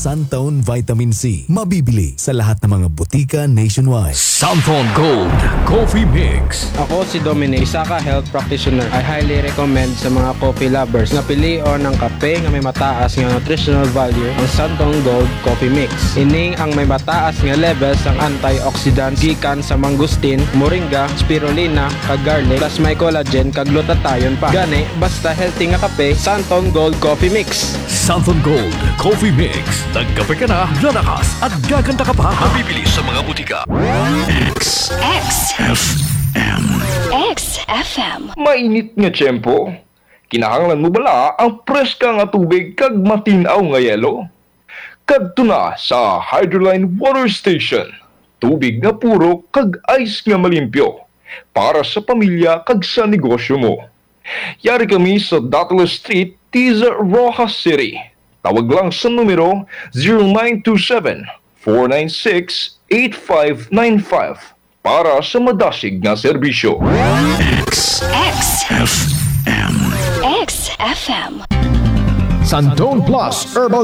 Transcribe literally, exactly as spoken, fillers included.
Suntown Vitamin C. Mabibili sa lahat ng mga butika nationwide. Suntown Gold Coffee Mix. Ako si Dominic, isa ka health practitioner. I highly recommend sa mga coffee lovers na pilion ng kape nga may mataas nga nutritional value ang Suntown Gold Coffee Mix. Ining ang may mataas nga levels ang antioxidants gikan sa mangustin, moringa, spirulina, kag garlic, plus may collagen kag glutathione pa. Gani, basta healthy nga kape, Suntown Gold Coffee Mix. Suntown Gold Coffee Mix. Nagkape ka na, lalakas at gaganda ka pa. Mabibili sa mga butika. X F M X F M. Mainit nga tiyempo. Kinahanglan mo bala ang preska nga tubig kag matinaw nga yelo? Kadto na sa Hydroline Water Station. Tubig nga puro kag ice nga malimpyo para sa pamilya kag sa negosyo mo. Yari kami sa Datla Street, Tiza, Rojas City. Tawag lang sa numero zero nine two seven, four nine six, eight five nine five para sa madasig nga serbisyo. X F M X F M. Suntown Plus Herbal